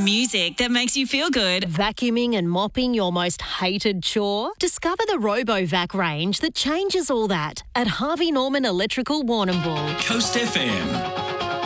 Music that makes you feel good. Vacuuming and mopping your most hated chore? Discover the RoboVac range that changes all that at Harvey Norman Electrical Warrnambool. Coast FM.